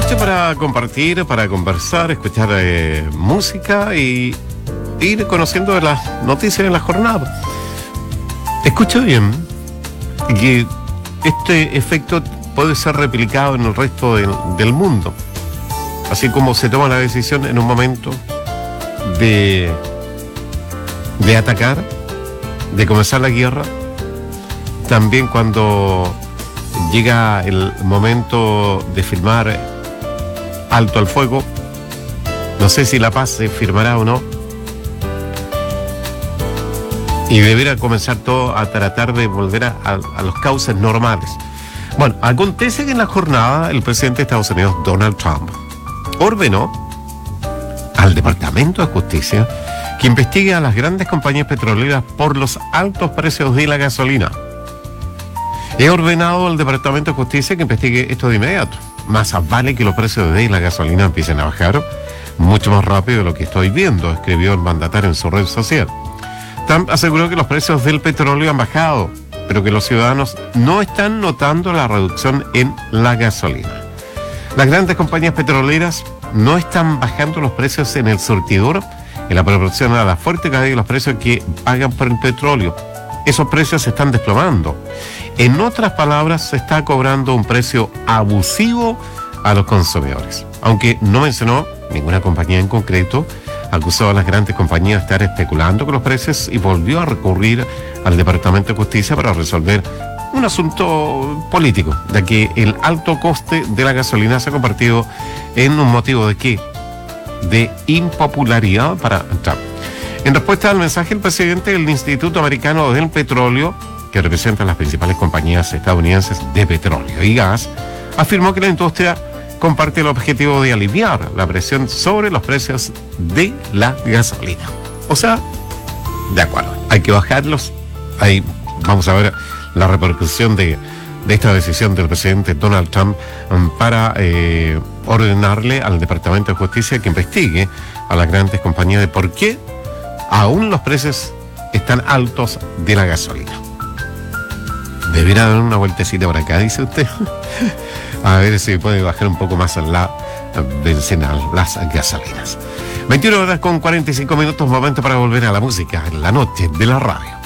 noche para compartir, para conversar, escuchar música y ir conociendo las noticias de la jornada. Escucha bien que este efecto puede ser replicado en el resto del mundo. Así como se toma la decisión en un momento de atacar, de comenzar la guerra, también cuando llega el momento de firmar alto al fuego, no sé si la paz se firmará o no, y deberá comenzar todo a tratar de volver a los cauces normales. Bueno, acontece que en la jornada el presidente de Estados Unidos, Donald Trump, ordenó al Departamento de Justicia que investigue a las grandes compañías petroleras por los altos precios de la gasolina. He ordenado al Departamento de Justicia que investigue esto de inmediato. Más vale que los precios de la gasolina empiecen a bajar mucho más rápido de lo que estoy viendo, escribió el mandatario en su red social. Trump aseguró que los precios del petróleo han bajado, pero que los ciudadanos no están notando la reducción en la gasolina. Las grandes compañías petroleras no están bajando los precios en el surtidor en la proporción a la fuerte caída de los precios que pagan por el petróleo. Esos precios se están desplomando. En otras palabras, se está cobrando un precio abusivo a los consumidores. Aunque no mencionó ninguna compañía en concreto, acusó a las grandes compañías de estar especulando con los precios y volvió a recurrir al Departamento de Justicia para resolver un asunto político, ya que el alto coste de la gasolina se ha convertido en un motivo de ¿qué? De impopularidad para Trump. En respuesta al mensaje, el presidente del Instituto Americano del Petróleo, que representa a las principales compañías estadounidenses de petróleo y gas, afirmó que la industria comparte el objetivo de aliviar la presión sobre los precios de la gasolina. O sea, de acuerdo, hay que bajarlos. Ahí vamos a ver la repercusión de esta decisión del presidente Donald Trump para ordenarle al Departamento de Justicia que investigue a las grandes compañías de por qué aún los precios están altos de la gasolina. Debería dar una vueltecita por acá, dice usted. A ver si puede bajar un poco más la bencina, las gasolinas. 21 horas con 45 minutos, momento para volver a la música en la noche de la radio.